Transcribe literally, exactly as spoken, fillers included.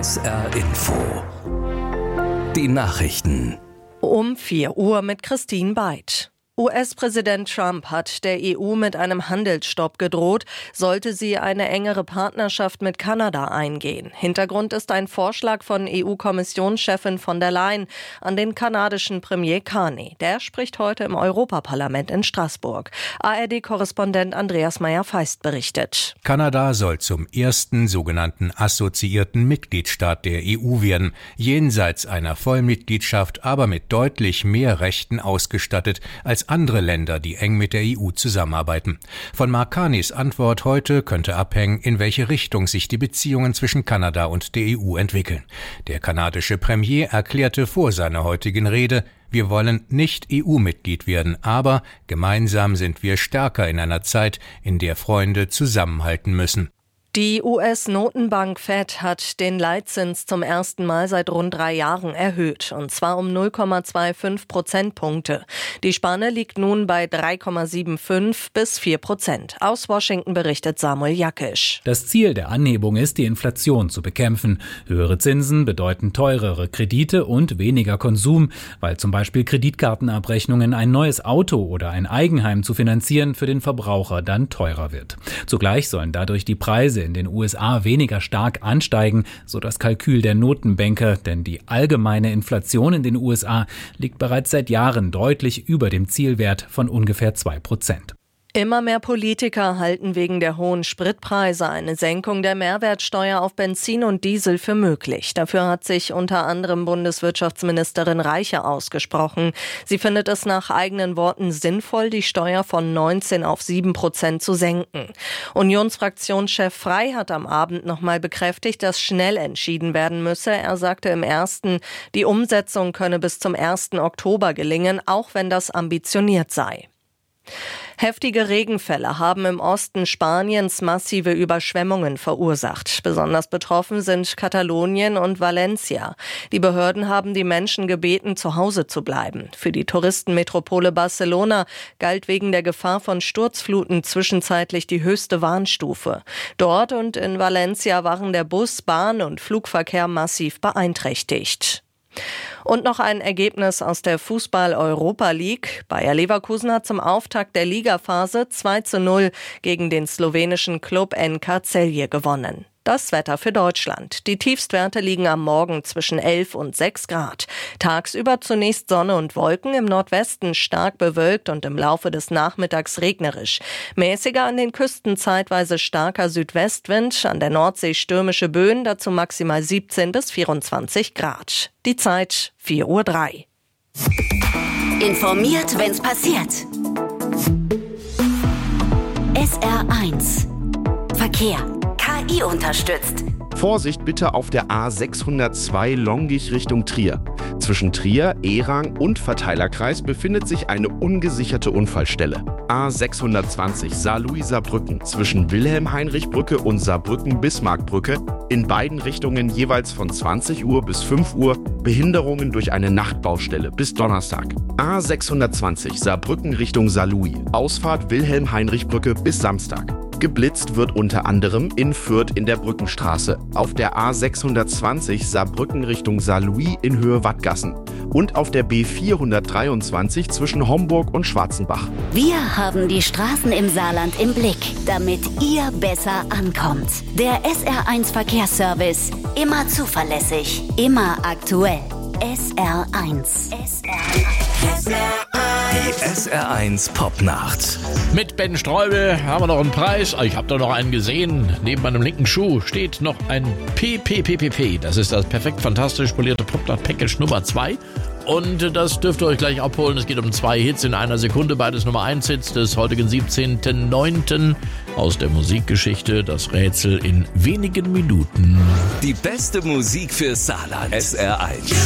S R Info. Die Nachrichten. Um vier Uhr mit Christine Beid. U S-Präsident Trump hat der E U mit einem Handelsstopp gedroht, sollte sie eine engere Partnerschaft mit Kanada eingehen. Hintergrund ist ein Vorschlag von E U-Kommissionschefin von der Leyen an den kanadischen Premier Carney. Der spricht heute im Europaparlament in Straßburg. A R D-Korrespondent Andreas Meyer-Feist berichtet. Kanada soll zum ersten sogenannten assoziierten Mitgliedstaat der E U werden, jenseits einer Vollmitgliedschaft, aber mit deutlich mehr Rechten ausgestattet als andere Länder, die eng mit der E U zusammenarbeiten. Von Mark Carneys Antwort heute könnte abhängen, in welche Richtung sich die Beziehungen zwischen Kanada und der E U entwickeln. Der kanadische Premier erklärte vor seiner heutigen Rede: Wir wollen nicht E U-Mitglied werden, aber gemeinsam sind wir stärker in einer Zeit, in der Freunde zusammenhalten müssen. Die U S-Notenbank Fed hat den Leitzins zum ersten Mal seit rund drei Jahren erhöht, und zwar um null Komma fünfundzwanzig Prozentpunkte. Die Spanne liegt nun bei drei Komma fünfundsiebzig bis vier Prozent. Aus Washington berichtet Samuel Jakisch. Das Ziel der Anhebung ist, die Inflation zu bekämpfen. Höhere Zinsen bedeuten teurere Kredite und weniger Konsum, weil zum Beispiel Kreditkartenabrechnungen, ein neues Auto oder ein Eigenheim zu finanzieren für den Verbraucher dann teurer wird. Zugleich sollen dadurch die Preise in den U S A weniger stark ansteigen, so das Kalkül der Notenbanker, denn die allgemeine Inflation in den U S A liegt bereits seit Jahren deutlich über dem Zielwert von ungefähr zwei Prozent. Immer mehr Politiker halten wegen der hohen Spritpreise eine Senkung der Mehrwertsteuer auf Benzin und Diesel für möglich. Dafür hat sich unter anderem Bundeswirtschaftsministerin Reiche ausgesprochen. Sie findet es nach eigenen Worten sinnvoll, die Steuer von neunzehn auf sieben Prozent zu senken. Unionsfraktionschef Frey hat am Abend nochmal bekräftigt, dass schnell entschieden werden müsse. Er sagte im ersten, die Umsetzung könne bis zum ersten Oktober gelingen, auch wenn das ambitioniert sei. Heftige Regenfälle haben im Osten Spaniens massive Überschwemmungen verursacht. Besonders betroffen sind Katalonien und Valencia. Die Behörden haben die Menschen gebeten, zu Hause zu bleiben. Für die Touristenmetropole Barcelona galt wegen der Gefahr von Sturzfluten zwischenzeitlich die höchste Warnstufe. Dort und in Valencia waren der Bus-, Bahn- und Flugverkehr massiv beeinträchtigt. Und noch ein Ergebnis aus der Fußball-Europa League. Bayer Leverkusen hat zum Auftakt der Ligaphase zwei zu null gegen den slowenischen Klub N K Celje gewonnen. Das Wetter für Deutschland. Die Tiefstwerte liegen am Morgen zwischen elf und sechs Grad. Tagsüber zunächst Sonne und Wolken, im Nordwesten stark bewölkt und im Laufe des Nachmittags regnerisch. Mäßiger an den Küsten zeitweise starker Südwestwind, an der Nordsee stürmische Böen, dazu maximal siebzehn bis vierundzwanzig Grad. Die Zeit vier Uhr drei. Informiert, wenn's passiert. S R eins Verkehr. K I unterstützt. Vorsicht bitte auf der A sechshundertzwei Longich Richtung Trier. Zwischen Trier, Erang und Verteilerkreis befindet sich eine ungesicherte Unfallstelle. A sechshundertzwanzig Saarlouiser-Brücken zwischen Wilhelm-Heinrich-Brücke und Saarbrücken-Bismarck-Brücke, in beiden Richtungen jeweils von zwanzig Uhr bis fünf Uhr, Behinderungen durch eine Nachtbaustelle bis Donnerstag. A sechshundertzwanzig Saarbrücken Richtung Saarlouis, Ausfahrt Wilhelm-Heinrich-Brücke bis Samstag. Geblitzt wird unter anderem in Fürth in der Brückenstraße, auf der A sechshundertzwanzig Saarbrücken Richtung Saarlouis in Höhe Wattgassen und auf der B vierhundertdreiundzwanzig zwischen Homburg und Schwarzenbach. Wir haben die Straßen im Saarland im Blick, damit ihr besser ankommt. Der S R eins Verkehrsservice, immer zuverlässig, immer aktuell. S R eins. S R eins. Die S R eins Popnacht. Mit Ben Streubel haben wir noch einen Preis. Ich habe da noch einen gesehen. Neben meinem linken Schuh steht noch ein P P P P P. Das ist das perfekt fantastisch polierte Popnacht-Package Nummer zwei. Und das dürft ihr euch gleich abholen. Es geht um zwei Hits in einer Sekunde. Beides Nummer eins Hits des heutigen siebzehnten neunten aus der Musikgeschichte. Das Rätsel in wenigen Minuten. Die beste Musik für Saarland. S R eins.